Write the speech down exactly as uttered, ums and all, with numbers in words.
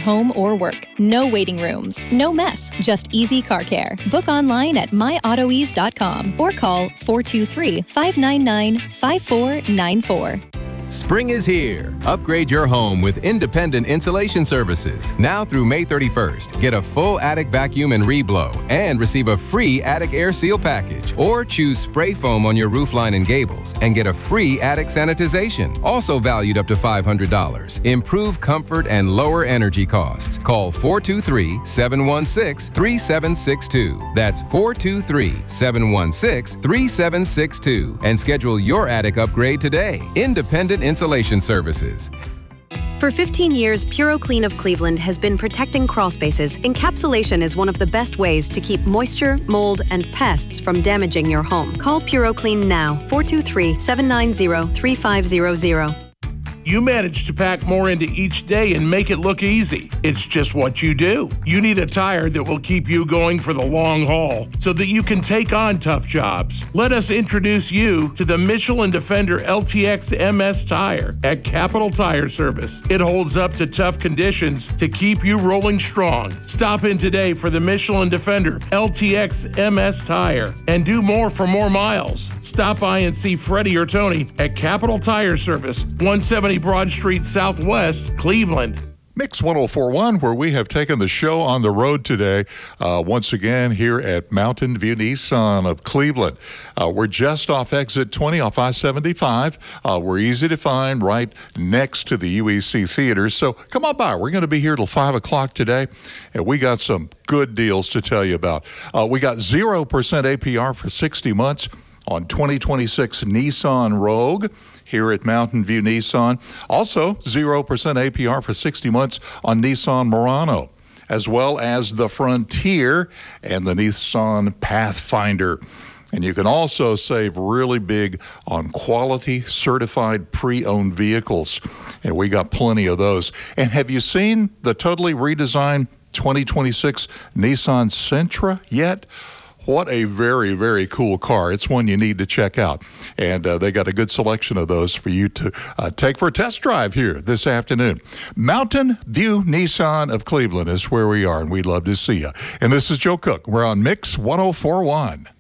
home or work. No waiting rooms, no mess, just easy car care. Book online at my auto ease dot com or call four two three, five nine nine, five four nine four. Spring is here. Upgrade your home with independent insulation services. Now through May thirty-first, get a full attic vacuum and reblow and receive a free attic air seal package. Or choose spray foam on your roofline and gables and get a free attic sanitization, also valued up to five hundred dollars. Improve comfort and lower energy costs. Call four two three, seven one six, three seven six two. That's four two three, seven one six, three seven six two and schedule your attic upgrade today. Independent Insulation Services. For fifteen years, PuroClean of Cleveland has been protecting crawl spaces. Encapsulation is one of the best ways to keep moisture, mold, and pests from damaging your home. Call PuroClean now, four two three, seven nine zero, three five zero zero. You manage to pack more into each day and make it look easy. It's just what you do. You need a tire that will keep you going for the long haul so that you can take on tough jobs. Let us introduce you to the Michelin Defender L T X M S tire at Capital Tire Service. It holds up to tough conditions to keep you rolling strong. Stop in today for the Michelin Defender L T X M S tire and do more for more miles. Stop by and see Freddie or Tony at Capital Tire Service, one seventy Broad Street Southwest, Cleveland. Mix one oh four point one, where we have taken the show on the road today, uh, once again here at Mountain View Nissan of Cleveland. Uh, we're just off exit twenty off I seventy-five. Uh, we're easy to find right next to the U E C Theater. So come on by. We're going to be here till five o'clock today, and we got some good deals to tell you about. Uh, we got zero percent A P R for sixty months on twenty twenty-six Nissan Rogue here at Mountain View Nissan. Also, zero percent A P R for sixty months on Nissan Murano, as well as the Frontier and the Nissan Pathfinder. And you can also save really big on quality certified pre-owned vehicles. And we got plenty of those. And have you seen the totally redesigned twenty twenty-six Nissan Sentra yet? What a very, very cool car. It's one you need to check out. And uh, they got a good selection of those for you to uh, take for a test drive here this afternoon. Mountain View Nissan of Cleveland is where we are, and we'd love to see you. And this is Joe Cook. We're on Mix one oh four point one.